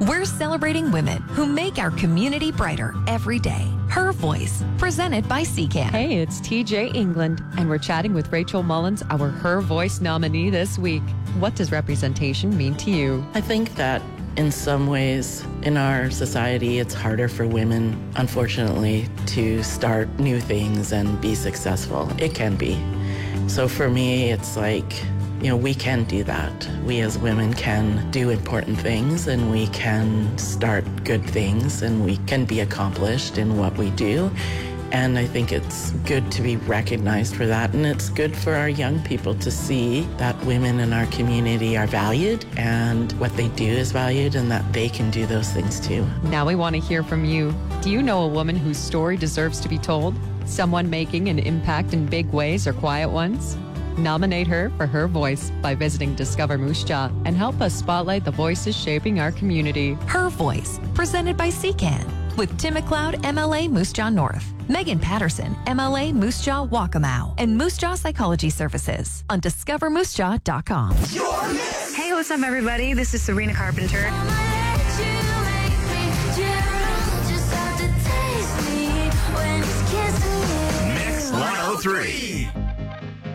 We're celebrating women who make our community brighter every day. Her Voice, presented by CCAN. Hey, it's TJ England, and we're chatting with Rachel Mullins, our Her Voice nominee this week. What does representation mean to you? I think that in some ways in our society, it's harder for women, unfortunately, to start new things and be successful. It can be. So for me, it's like, we can do that. We as women can do important things, and we can start good things, and we can be accomplished in what we do. And I think it's good to be recognized for that. And it's good for our young people to see that women in our community are valued and what they do is valued, and that they can do those things too. Now we want to hear from you. Do you know a woman whose story deserves to be told? Someone making an impact in big ways or quiet ones? Nominate her for Her Voice by visiting Discover Moose Jaw and help us spotlight the voices shaping our community. Her Voice, presented by CCAN, with Tim McLeod, MLA Moose Jaw North, Megan Patterson, MLA Moose Jaw Waccamaw, and Moose Jaw Psychology Services on discovermoosejaw.com. Hey, what's up, everybody? This is Serena Carpenter.